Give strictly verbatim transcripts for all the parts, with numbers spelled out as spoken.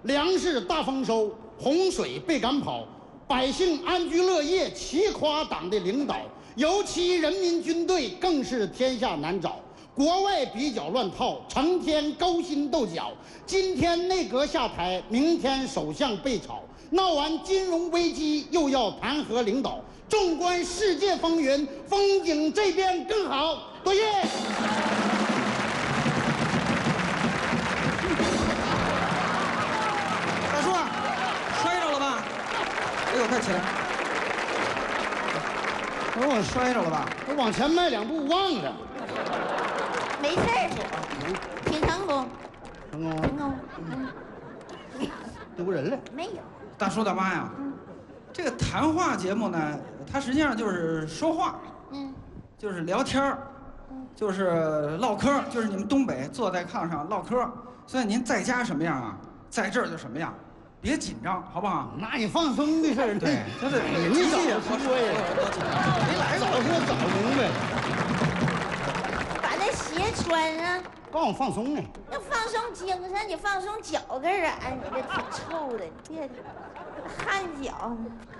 粮食大丰收，洪水被赶跑，百姓安居乐业，齐夸党的领导。尤其人民军队更是天下难找，国外比较乱套，成天勾心斗角。今天内阁下台，明天首相被炒，闹完金融危机又要弹劾领导。纵观世界风云，风景这边更好。多谢。 大叔，摔着了吧？哎呦，快起来！我说我摔着了吧？ 我往前迈两步忘了。 没事儿，挺成功。 成功成功。嗯。 丢人了。 没有。 大叔大妈呀，嗯、这个谈话节目呢，它实际上就是说话，嗯，就是聊天儿，嗯，就是唠嗑，就是你们东北坐在炕上唠嗑。所以您在家什么样啊，在这儿就什么样。别紧张，好不好？ 那你放松的事儿， 对，就是你这也说呀， 没来早说早明白。 把那鞋穿上， 帮我放松呢。 要放松精神，你放松脚干啥？你这挺臭的，你别汗脚。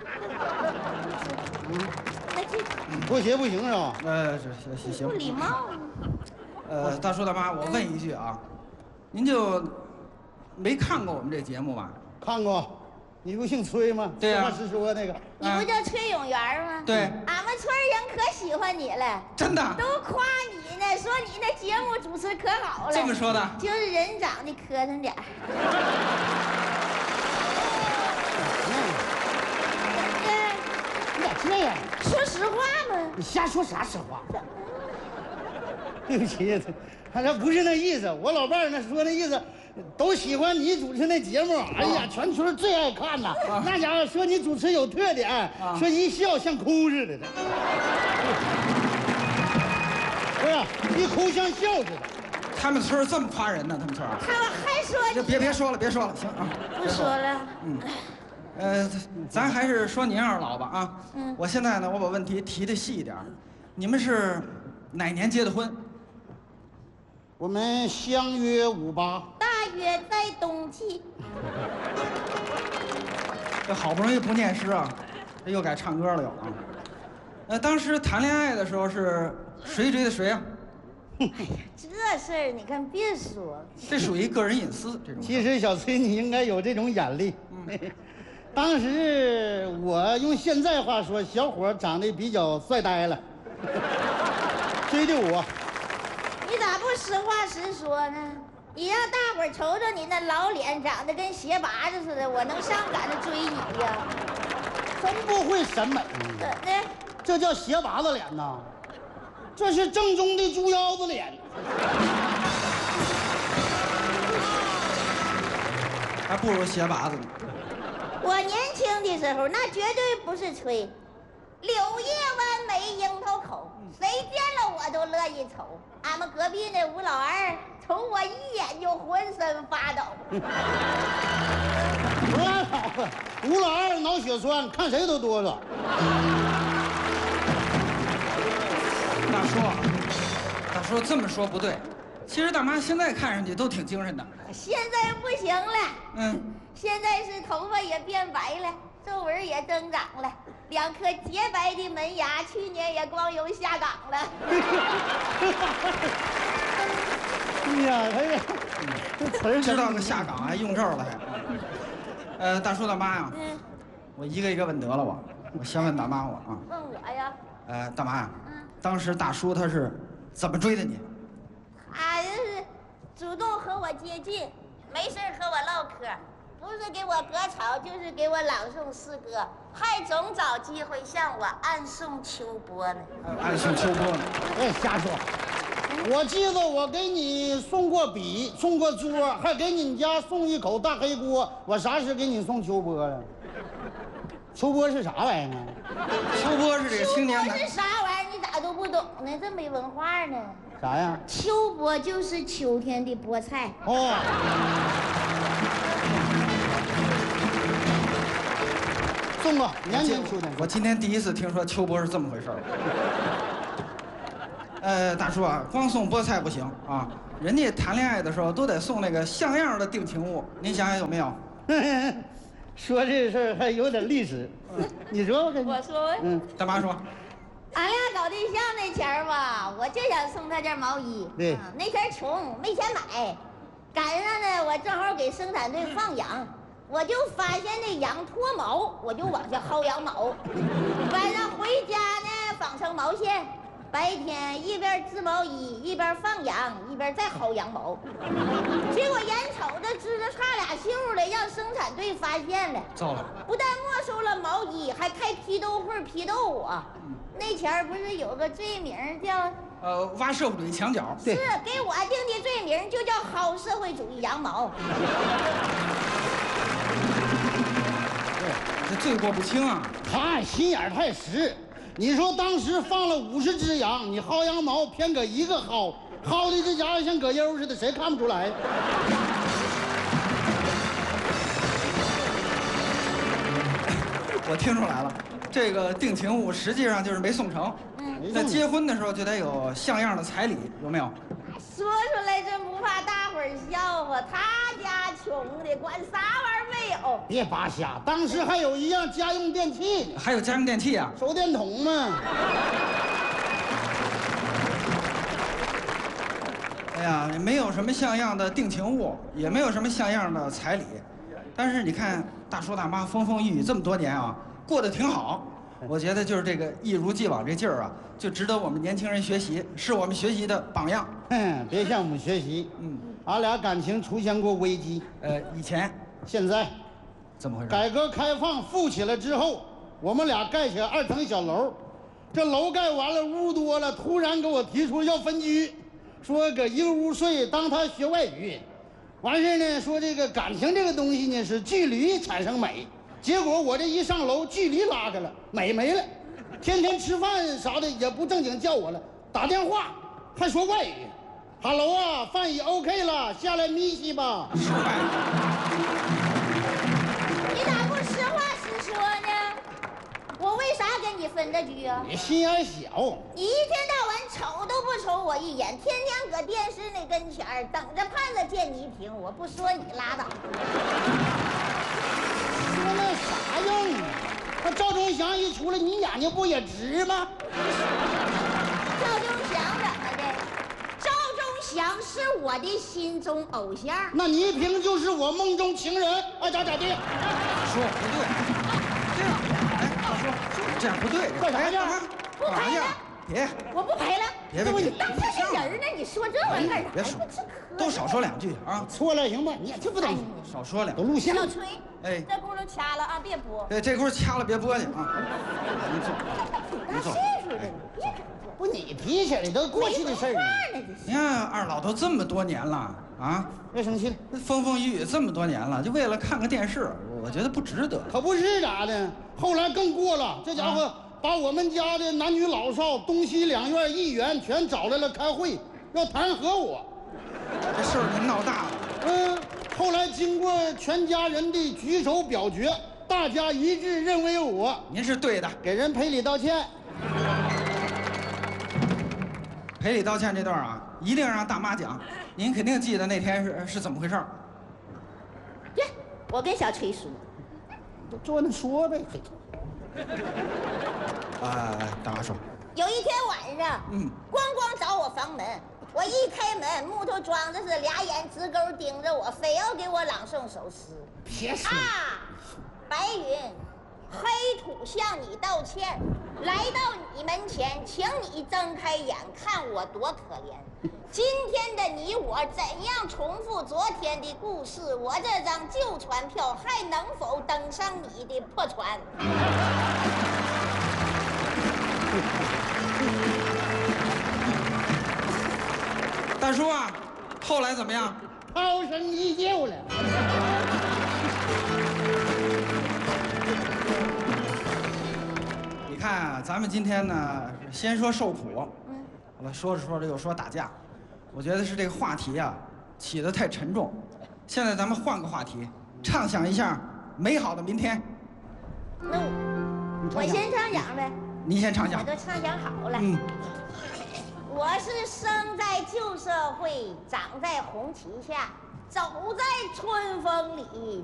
嗯，那这脱鞋不行是吧？ 呃，行行行。 不礼貌。 呃，大叔大妈，我问一句啊，您就没看过我们这节目吧？ 看过，你不姓崔吗？ 对呀、 实话实说那个。 你不叫崔永元吗？ 对。 俺们村人可喜欢你了， 真的。 都夸你呢，说你那节目主持可好了。 这么说的？ 就是人长得磕碜点儿。 你咋这样？ 说实话吗？ 你瞎说啥实话？对不起，他这不是那意思。我老伴儿那说那意思。都喜欢你主持那节目，哎呀，全村最爱看呐。啊、那家伙说你主持有特点，啊、说一笑像哭似的，不是一哭像笑似的。 他们村这么夸人呢？他们村？ 他们还说你？ 别别说了，别说了，行啊。 不说了。 嗯。呃，咱还是说您二老吧啊。嗯。我现在呢，我把问题提的细一点，你们是哪年结的婚？ 我们相约五八。 大约在冬季。 这好不容易不念诗啊，这又改唱歌了又啊。呃，当时谈恋爱的时候是谁追的谁啊？ 哎呀，这事儿你看别说， 这属于个人隐私。这种。 其实小崔你应该有这种眼力。嗯、当时我用现在话说，小伙长得比较帅呆了，追的我。 你咋不实话实说呢？你让大伙儿瞅瞅你那老脸，长得跟鞋拔子似的，我能上赶着追你呀？ 真不会审美。 怎的？ 这叫鞋拔子脸呐，这是正宗的猪腰子脸。 还不如鞋拔子呢。 我年轻的时候，那绝对不是吹。柳叶弯眉，樱桃口，谁见了我都乐意瞅。俺们隔壁那吴老二瞅我一眼就浑身发抖。 不拉倒吧，吴老二脑血栓，看谁都哆嗦。 大叔，大叔这么说不对，其实大妈现在看上去都挺精神的。 现在不行了， 嗯， 现在是头发也变白了，皱纹也增长了。两颗洁白的门牙，去年也光荣下岗了。 哎呀，哎呀，这词儿知道个下岗还用这儿了还。呃，大叔大妈呀，嗯，我一个一个问得了我，我先问大妈我啊。 问我呀？ 呃，大妈呀，嗯，当时大叔他是怎么追的你？ 他就是主动和我接近，没事和我唠嗑。不是给我割草，就是给我朗诵诗歌，还总找机会向我暗送秋波呢。 暗送秋波呢？ 别瞎说！我记得我给你送过笔，送过桌，还给你们家送一口大黑锅。我啥时给你送秋波了？秋波是啥玩意儿啊？ 秋波是这个青年男。秋波是啥玩意儿？你咋都不懂呢？这没文化呢。 啥呀？ 秋波就是秋天的菠菜。 哦。送过，年年秋天。 我今天第一次听说秋波是这么回事儿。呃，大叔啊，光送菠菜不行啊，人家谈恋爱的时候都得送那个像样的定情物，您想想有没有？ 说这事儿还有点历史，你说我跟你我说， 嗯， 大妈说， 俺俩搞对象那前儿吧，我就想送他件毛衣。 对啊那前儿穷，没钱买，赶上呢，我正好给生产队放羊，我就发现那羊脱毛，我就往下薅羊毛。晚上回家呢，纺成毛线。白天一边织毛衣，一边放羊，一边再薅羊毛。结果眼瞅着织的差俩袖了，让生产队发现了。 糟了， 不但没收了毛衣，还开批斗会批斗我。那前儿不是有个罪名叫呃，挖社会主义墙角。 是给我定的罪名就叫薅社会主义羊毛。 这罪过不轻啊！ 他心眼儿太实。你说当时放了五十只羊，你薅羊毛偏搁一个薅，薅的这家伙像葛优似的，谁看不出来？ 我听出来了，这个定情物实际上就是没送成。 嗯， 在结婚的时候就得有像样的彩礼，有没有？ 说出来真不怕大伙儿笑话。他家穷的，管啥玩意儿没有。 别扒瞎，当时还有一样家用电器呢， 还有家用电器啊？ 手电筒嘛。 哎呀，没有什么像样的定情物，也没有什么像样的彩礼，但是你看大叔大妈风风雨雨这么多年啊，过得挺好。我觉得就是这个一如既往这劲儿啊，就值得我们年轻人学习，是我们学习的榜样。 哼，别向我们学习。 嗯， 俺俩感情出现过危机， 呃，以前现在怎么回事？ 改革开放富起来之后，我们俩盖起二层小楼，这楼盖完了，屋多了，突然给我提出要分居，说搁一个屋睡，当他学外语。完事呢，说这个感情这个东西呢是距离产生美，结果我这一上楼，距离拉开了，美没了。天天吃饭啥的也不正经叫我了，打电话还说外语。哈喽啊，饭已 OK 了，下来咪西吧。 失败。 你咋不实话实说呢？我为啥跟你分这居啊？ 你心眼小， 你一天到晚瞅都不瞅我一眼，天天搁电视那跟前儿等着盼着见你一屏，我不说你拉倒。 说那啥用啊？那赵忠祥一出来，你眼睛不也直吗？ 赵忠祥怎么的？赵忠祥是我的心中偶像。 那倪萍就是我梦中情人，爱咋咋地。 说不对，这样，哎，大叔，这样不对， 干啥去？ 不赔了， 别， 我不赔了。 别别别， 你当他是人呢？你说这玩意儿干啥？ 别说不知可都少说两句啊， 错了行吧？你也听不懂， 少说两句。 都录像。 小崔， 哎这轱辘掐了啊，别播。 对，这块掐了别播去啊。你走， 大岁数的，你别不，你提起来都过去的事儿没了。 文化呢， 你看二老都这么多年了啊， 别生气了， 风风雨雨这么多年了，就为了看个电视，我觉得不值得。 可不是咋的？后来更过了，这家伙把我们家的男女老少、东西两院议员全找来了开会，要弹劾我。 这事儿您闹大了。 嗯，后来经过全家人的举手表决，大家一致认为我您是对的， 给人赔礼道歉。 赔礼道歉这段啊，一定让大妈讲。您肯定记得那天是是怎么回事儿。 别，我跟小崔说， 就坐那说呗。 啊，大妈说， 有一天晚上， 嗯， 咣咣找我房门，我一开门，木头桩子是俩眼直勾盯着我，非要给我朗诵首诗。 别说啊，白云，黑土向你道歉，来到你门前，请你睁开眼，看我多可怜。今天的你我怎样重复昨天的故事？我这张旧船票还能否登上你的破船？ 大叔啊，后来怎么样？ 涛声依旧了。 你看啊，咱们今天呢，先说受苦， 嗯， 好了，说着说着又说打架，我觉得是这个话题啊起得太沉重。现在咱们换个话题，畅想一下美好的明天。 那我我先唱讲呗， 您先唱讲。 我都唱讲好了。 嗯， 我是生在旧社会，长在红旗下，走在春风里，